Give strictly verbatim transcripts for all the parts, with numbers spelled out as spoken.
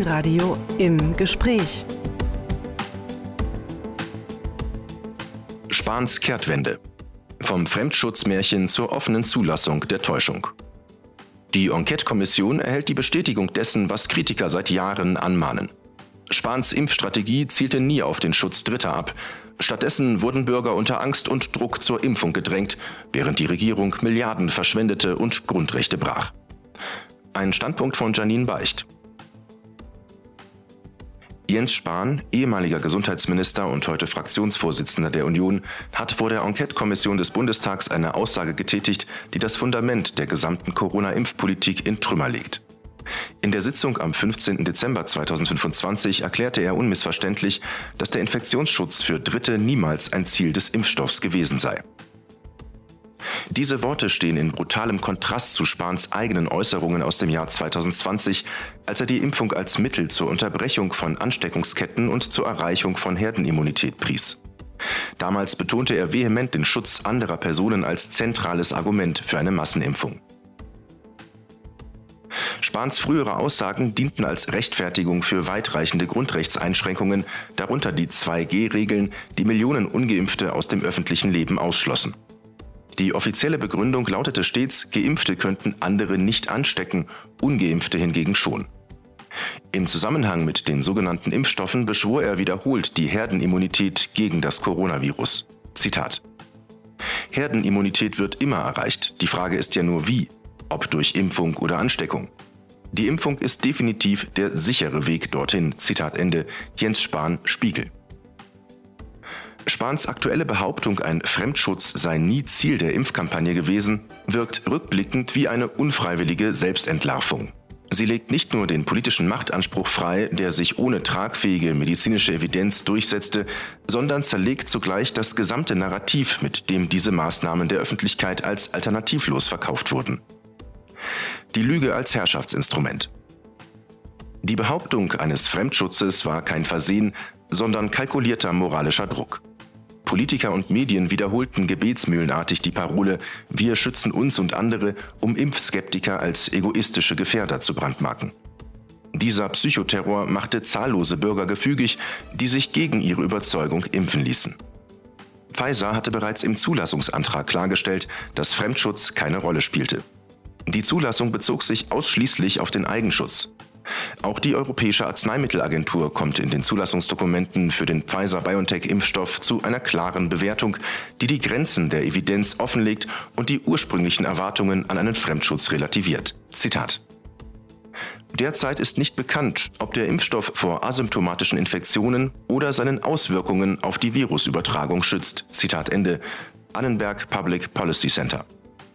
Inforadio im Gespräch. Spahns Kehrtwende. Vom Fremdschutzmärchen zur offenen Zulassung der Täuschung. Die Enquete-Kommission erhält die Bestätigung dessen, was Kritiker seit Jahren anmahnen. Spahns Impfstrategie zielte nie auf den Schutz Dritter ab. Stattdessen wurden Bürger unter Angst und Druck zur Impfung gedrängt, während die Regierung Milliarden verschwendete und Grundrechte brach. Ein Standpunkt von Janine Beicht. Jens Spahn, ehemaliger Gesundheitsminister und heute Fraktionsvorsitzender der Union, hat vor der Enquete-Kommission des Bundestags eine Aussage getätigt, die das Fundament der gesamten Corona-Impfpolitik in Trümmer legt. In der Sitzung am fünfzehnten Dezember zweitausendfünfundzwanzig erklärte er unmissverständlich, dass der Infektionsschutz für Dritte niemals ein Ziel des Impfstoffs gewesen sei. Diese Worte stehen in brutalem Kontrast zu Spahns eigenen Äußerungen aus dem Jahr zweitausendzwanzig, als er die Impfung als Mittel zur Unterbrechung von Ansteckungsketten und zur Erreichung von Herdenimmunität pries. Damals betonte er vehement den Schutz anderer Personen als zentrales Argument für eine Massenimpfung. Spahns frühere Aussagen dienten als Rechtfertigung für weitreichende Grundrechtseinschränkungen, darunter die zwei G Regeln, die Millionen Ungeimpfte aus dem öffentlichen Leben ausschlossen. Die offizielle Begründung lautete stets, Geimpfte könnten andere nicht anstecken, Ungeimpfte hingegen schon. Im Zusammenhang mit den sogenannten Impfstoffen beschwor er wiederholt die Herdenimmunität gegen das Coronavirus. Zitat: Herdenimmunität wird immer erreicht. Die Frage ist ja nur wie, ob durch Impfung oder Ansteckung. Die Impfung ist definitiv der sichere Weg dorthin. Zitat Ende. Jens Spahn, Spiegel. Spahns aktuelle Behauptung, ein Fremdschutz sei nie Ziel der Impfkampagne gewesen, wirkt rückblickend wie eine unfreiwillige Selbstentlarvung. Sie legt nicht nur den politischen Machtanspruch frei, der sich ohne tragfähige medizinische Evidenz durchsetzte, sondern zerlegt zugleich das gesamte Narrativ, mit dem diese Maßnahmen der Öffentlichkeit als alternativlos verkauft wurden. Die Lüge als Herrschaftsinstrument. Die Behauptung eines Fremdschutzes war kein Versehen, sondern kalkulierter moralischer Druck. Politiker und Medien wiederholten gebetsmühlenartig die Parole „Wir schützen uns und andere“, um Impfskeptiker als egoistische Gefährder zu brandmarken. Dieser Psychoterror machte zahllose Bürger gefügig, die sich gegen ihre Überzeugung impfen ließen. Pfizer hatte bereits im Zulassungsantrag klargestellt, dass Fremdschutz keine Rolle spielte. Die Zulassung bezog sich ausschließlich auf den Eigenschutz. Auch die Europäische Arzneimittelagentur kommt in den Zulassungsdokumenten für den Pfizer-BioNTech-Impfstoff zu einer klaren Bewertung, die die Grenzen der Evidenz offenlegt und die ursprünglichen Erwartungen an einen Fremdschutz relativiert. Zitat: Derzeit ist nicht bekannt, ob der Impfstoff vor asymptomatischen Infektionen oder seinen Auswirkungen auf die Virusübertragung schützt. Zitat Ende. Annenberg Public Policy Center.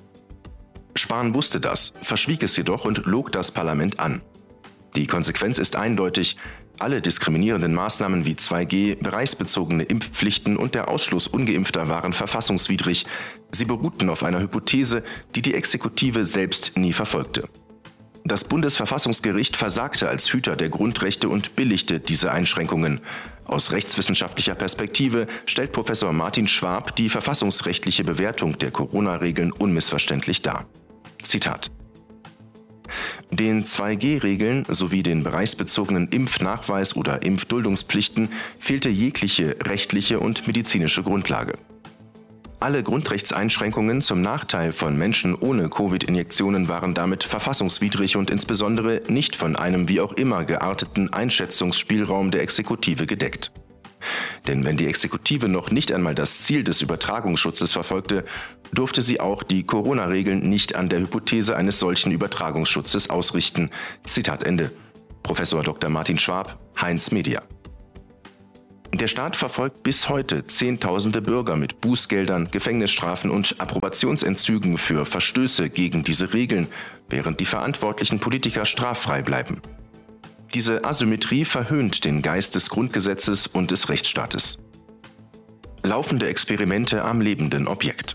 Spahn wusste das, verschwieg es jedoch und log das Parlament an. Die Konsequenz ist eindeutig: Alle diskriminierenden Maßnahmen wie zwei G, bereichsbezogene Impfpflichten und der Ausschluss Ungeimpfter waren verfassungswidrig. Sie beruhten auf einer Hypothese, die die Exekutive selbst nie verfolgte. Das Bundesverfassungsgericht versagte als Hüter der Grundrechte und billigte diese Einschränkungen. Aus rechtswissenschaftlicher Perspektive stellt Professor Martin Schwab die verfassungsrechtliche Bewertung der Corona-Regeln unmissverständlich dar. Zitat: Den zwei G Regeln sowie den bereichsbezogenen Impfnachweis oder Impfduldungspflichten fehlte jegliche rechtliche und medizinische Grundlage. Alle Grundrechtseinschränkungen zum Nachteil von Menschen ohne Covid-Injektionen waren damit verfassungswidrig und insbesondere nicht von einem wie auch immer gearteten Einschätzungsspielraum der Exekutive gedeckt. Denn wenn die Exekutive noch nicht einmal das Ziel des Übertragungsschutzes verfolgte, durfte sie auch die Corona-Regeln nicht an der Hypothese eines solchen Übertragungsschutzes ausrichten. Zitat Ende. Professor Doktor Martin Schwab, Heinz Media. Der Staat verfolgt bis heute Zehntausende Bürger mit Bußgeldern, Gefängnisstrafen und Approbationsentzügen für Verstöße gegen diese Regeln, während die verantwortlichen Politiker straffrei bleiben. Diese Asymmetrie verhöhnt den Geist des Grundgesetzes und des Rechtsstaates. Laufende Experimente am lebenden Objekt.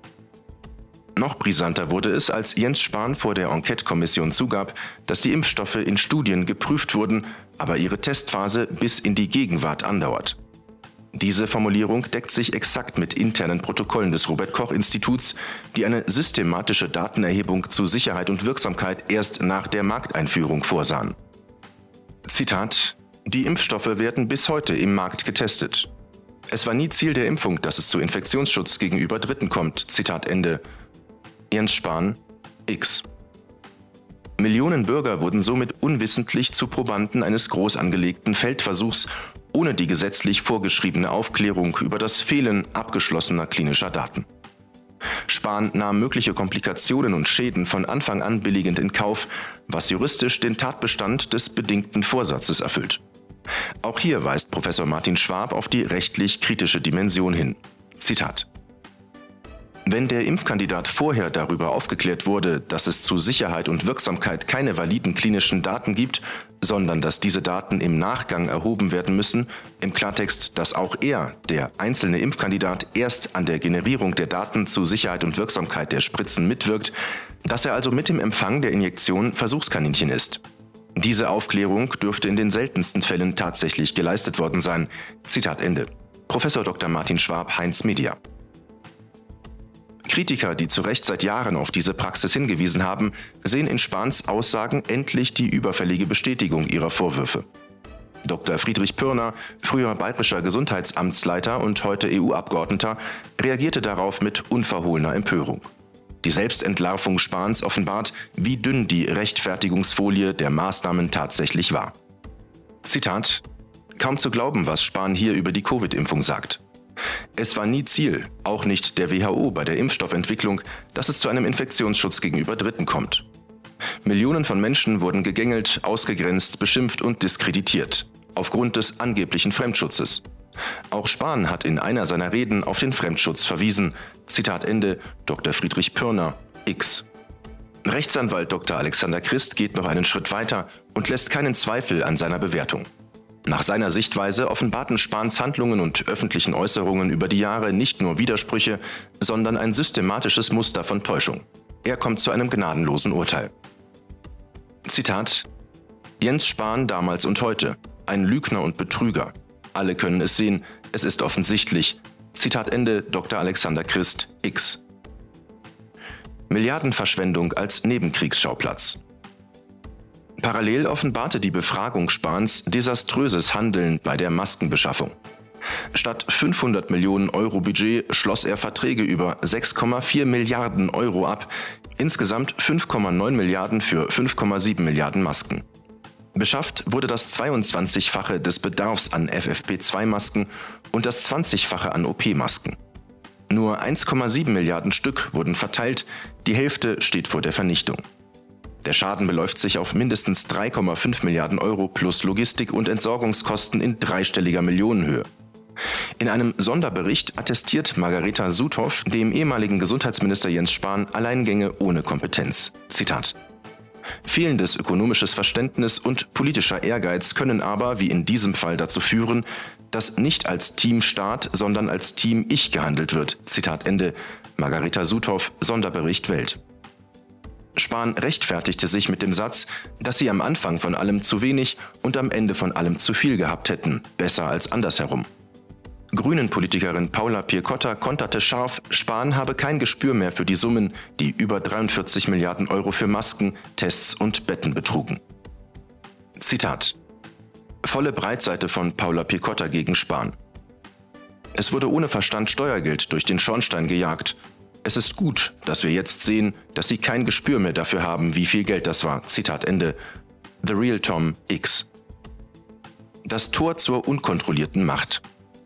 Noch brisanter wurde es, als Jens Spahn vor der Enquete-Kommission zugab, dass die Impfstoffe in Studien geprüft wurden, aber ihre Testphase bis in die Gegenwart andauert. Diese Formulierung deckt sich exakt mit internen Protokollen des Robert-Koch-Instituts, die eine systematische Datenerhebung zu Sicherheit und Wirksamkeit erst nach der Markteinführung vorsahen. Zitat: Die Impfstoffe werden bis heute im Markt getestet. Es war nie Ziel der Impfung, dass es zu Infektionsschutz gegenüber Dritten kommt. Zitat Ende. Jens Spahn, X. Millionen Bürger wurden somit unwissentlich zu Probanden eines groß angelegten Feldversuchs ohne die gesetzlich vorgeschriebene Aufklärung über das Fehlen abgeschlossener klinischer Daten. Spahn nahm mögliche Komplikationen und Schäden von Anfang an billigend in Kauf, was juristisch den Tatbestand des bedingten Vorsatzes erfüllt. Auch hier weist Professor Martin Schwab auf die rechtlich kritische Dimension hin. Zitat: Wenn der Impfkandidat vorher darüber aufgeklärt wurde, dass es zu Sicherheit und Wirksamkeit keine validen klinischen Daten gibt, sondern dass diese Daten im Nachgang erhoben werden müssen, im Klartext, dass auch er, der einzelne Impfkandidat, erst an der Generierung der Daten zu Sicherheit und Wirksamkeit der Spritzen mitwirkt, dass er also mit dem Empfang der Injektion Versuchskaninchen ist. Diese Aufklärung dürfte in den seltensten Fällen tatsächlich geleistet worden sein. Zitat Ende. Professor Doktor Martin Schwab, Heinz Media. Kritiker, die zu Recht seit Jahren auf diese Praxis hingewiesen haben, sehen in Spahns Aussagen endlich die überfällige Bestätigung ihrer Vorwürfe. Doktor Friedrich Pürner, früher bayerischer Gesundheitsamtsleiter und heute E U-Abgeordneter, reagierte darauf mit unverhohlener Empörung. Die Selbstentlarvung Spahns offenbart, wie dünn die Rechtfertigungsfolie der Maßnahmen tatsächlich war. Zitat: Kaum zu glauben, was Spahn hier über die Covid-Impfung sagt. Es war nie Ziel, auch nicht der W H O bei der Impfstoffentwicklung, dass es zu einem Infektionsschutz gegenüber Dritten kommt. Millionen von Menschen wurden gegängelt, ausgegrenzt, beschimpft und diskreditiert, aufgrund des angeblichen Fremdschutzes. Auch Spahn hat in einer seiner Reden auf den Fremdschutz verwiesen. Zitat Ende, Doktor Friedrich Pürner, X. Rechtsanwalt Doktor Alexander Christ geht noch einen Schritt weiter und lässt keinen Zweifel an seiner Bewertung. Nach seiner Sichtweise offenbarten Spahns Handlungen und öffentlichen Äußerungen über die Jahre nicht nur Widersprüche, sondern ein systematisches Muster von Täuschung. Er kommt zu einem gnadenlosen Urteil. Zitat: Jens Spahn damals und heute, ein Lügner und Betrüger. Alle können es sehen, es ist offensichtlich. Zitat Ende, Doktor Alexander Christ, X. Milliardenverschwendung als Nebenkriegsschauplatz. Parallel offenbarte die Befragung Spahns desaströses Handeln bei der Maskenbeschaffung. Statt fünfhundert Millionen Euro Budget schloss er Verträge über sechs Komma vier Milliarden Euro ab, insgesamt fünf Komma neun Milliarden für fünf Komma sieben Milliarden Masken. Beschafft wurde das zweiundzwanzigfache des Bedarfs an F F P zwei Masken und das zwanzigfache an O P-Masken. Nur eins Komma sieben Milliarden Stück wurden verteilt, die Hälfte steht vor der Vernichtung. Der Schaden beläuft sich auf mindestens drei Komma fünf Milliarden Euro plus Logistik- und Entsorgungskosten in dreistelliger Millionenhöhe. In einem Sonderbericht attestiert Margareta Suthoff dem ehemaligen Gesundheitsminister Jens Spahn Alleingänge ohne Kompetenz. Zitat: Fehlendes ökonomisches Verständnis und politischer Ehrgeiz können aber, wie in diesem Fall, dazu führen, dass nicht als Team Staat, sondern als Team Ich gehandelt wird. Zitat Ende. Margareta Suthoff, Sonderbericht Welt. Spahn rechtfertigte sich mit dem Satz, dass sie am Anfang von allem zu wenig und am Ende von allem zu viel gehabt hätten, besser als andersherum. Grünen-Politikerin Paula Piekota konterte scharf, Spahn habe kein Gespür mehr für die Summen, die über dreiundvierzig Milliarden Euro für Masken, Tests und Betten betrugen. Zitat: Volle Breitseite von Paula Piekota gegen Spahn. Es wurde ohne Verstand Steuergeld durch den Schornstein gejagt. Es ist gut, dass wir jetzt sehen, dass sie kein Gespür mehr dafür haben, wie viel Geld das war. Zitat Ende. The Real Tom X. Das Tor zur unkontrollierten Macht.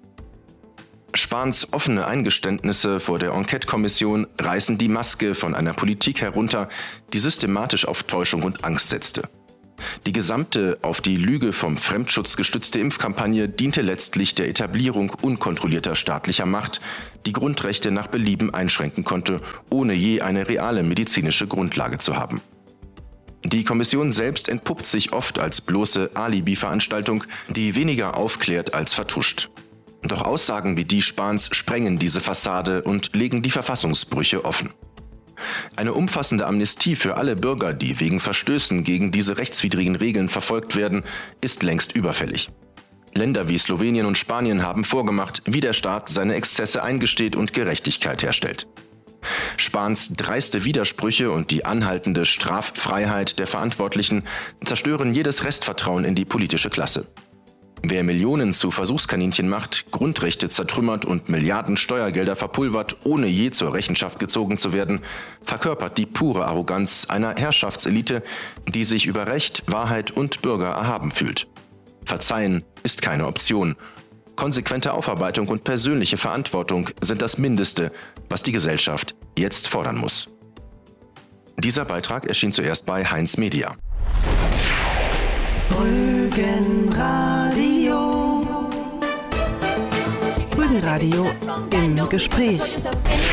Spahns offene Eingeständnisse vor der Enquete-Kommission reißen die Maske von einer Politik herunter, die systematisch auf Täuschung und Angst setzte. Die gesamte auf die Lüge vom Fremdschutz gestützte Impfkampagne diente letztlich der Etablierung unkontrollierter staatlicher Macht, die Grundrechte nach Belieben einschränken konnte, ohne je eine reale medizinische Grundlage zu haben. Die Kommission selbst entpuppt sich oft als bloße Alibi-Veranstaltung, die weniger aufklärt als vertuscht. Doch Aussagen wie die Spahns sprengen diese Fassade und legen die Verfassungsbrüche offen. Eine umfassende Amnestie für alle Bürger, die wegen Verstößen gegen diese rechtswidrigen Regeln verfolgt werden, ist längst überfällig. Länder wie Slowenien und Spanien haben vorgemacht, wie der Staat seine Exzesse eingesteht und Gerechtigkeit herstellt. Spahns dreiste Widersprüche und die anhaltende Straffreiheit der Verantwortlichen zerstören jedes Restvertrauen in die politische Klasse. Wer Millionen zu Versuchskaninchen macht, Grundrechte zertrümmert und Milliarden Steuergelder verpulvert, ohne je zur Rechenschaft gezogen zu werden, verkörpert die pure Arroganz einer Herrschaftselite, die sich über Recht, Wahrheit und Bürger erhaben fühlt. Verzeihen ist keine Option. Konsequente Aufarbeitung und persönliche Verantwortung sind das Mindeste, was die Gesellschaft jetzt fordern muss. Dieser Beitrag erschien zuerst bei Heinz Media. Rügenradio. Rügenradio im Gespräch.